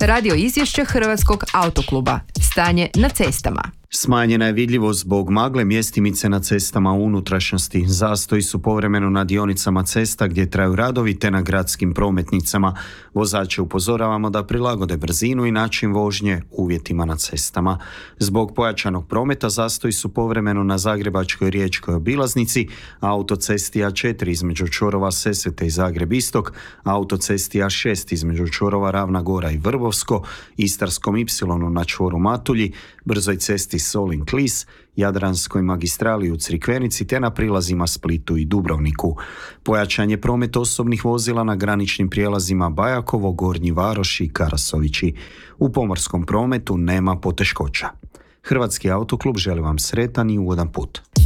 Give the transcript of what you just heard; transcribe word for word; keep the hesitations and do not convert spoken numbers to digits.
Radio izvješće Hrvatskog autokluba. Stanje na cestama. Smanjena je vidljivost zbog magle, mjestimice na cestama u unutrašnjosti. Zastoji su povremeno na dionicama cesta gdje traju radovi te na gradskim prometnicama. Vozače upozoravamo da prilagode brzinu i način vožnje uvjetima na cestama. Zbog pojačanog prometa zastoji su povremeno na Zagrebačkoj riječkoj obilaznici, autocesti A četiri između čvorova Sesvete i Zagreb Istok, autocesti A šest između čvorova Ravna Gora i Vrbovsko, Istarskom ipsilonu na čvoru Matulji, brzoj cesti Solin Klis, Jadranskoj magistrali u Crikvenici te na prilazima Splitu i Dubrovniku. Pojačan je promet osobnih vozila na graničnim prijelazima Bajakovo, Gornji Varoš i Karasovići. U pomorskom prometu nema poteškoća. Hrvatski autoklub želi vam sretan i ugodan put.